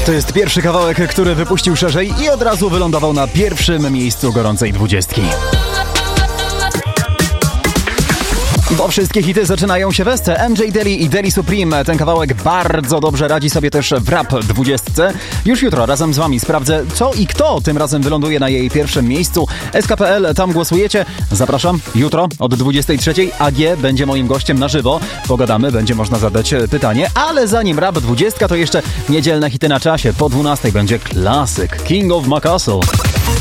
To jest pierwszy kawałek, który wypuścił szerzej i od razu wylądował na pierwszym miejscu gorącej 20. Bo wszystkie hity zaczynają się w Esce. MJ Daly i Daly Supreme. Ten kawałek bardzo dobrze radzi sobie też w Rap 20. Już jutro razem z wami sprawdzę, co i kto tym razem wyląduje na jej pierwszym miejscu. SK.pl, tam głosujecie. Zapraszam jutro od 23. AG będzie moim gościem na żywo. Pogadamy, będzie można zadać pytanie. Ale zanim Rap 20, to jeszcze niedzielne hity na czasie. Po 12 będzie klasyk King of My Castle.